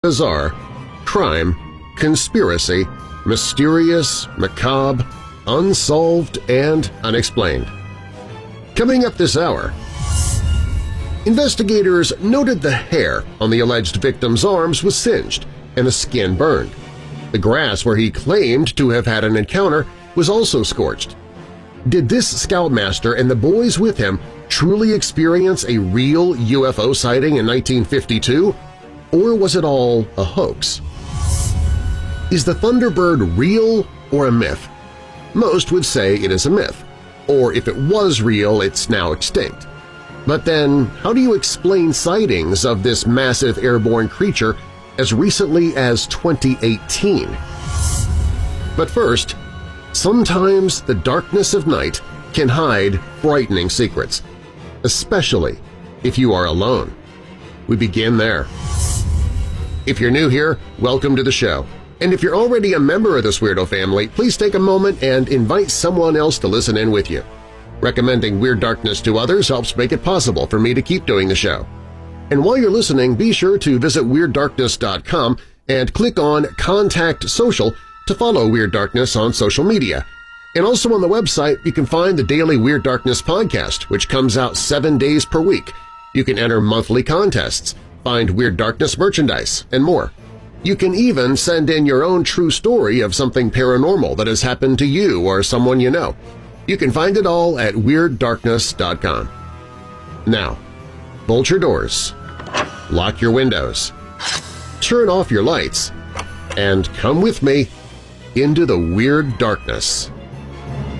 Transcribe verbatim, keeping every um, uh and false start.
bizarre, crime, conspiracy, mysterious, macabre, unsolved, and unexplained. Coming up this hour, investigators noted the hair on the alleged victim's arms was singed and the skin burned. The grass where he claimed to have had an encounter was also scorched. Did this scoutmaster and the boys with him truly experience a real U F O sighting in nineteen fifty-two, or was it all a hoax? Is the Thunderbird real or a myth? Most would say it is a myth, or if it was real, it's now extinct. But then, how do you explain sightings of this massive airborne creature as recently as twenty eighteen? But first, sometimes the darkness of night can hide frightening secrets, especially if you are alone. We begin there. If you're new here, welcome to the show. And if you're already a member of this Weirdo family, please take a moment and invite someone else to listen in with you. Recommending Weird Darkness to others helps make it possible for me to keep doing the show. And while you're listening, be sure to visit Weird Darkness dot com and click on Contact Social to follow Weird Darkness on social media. And also on the website, you can find the daily Weird Darkness podcast, which comes out seven days per week. You can enter monthly contests, find Weird Darkness merchandise, and more. You can even send in your own true story of something paranormal that has happened to you or someone you know. You can find it all at Weird Darkness dot com. Now, bolt your doors, lock your windows, turn off your lights, and come with me into the Weird Darkness.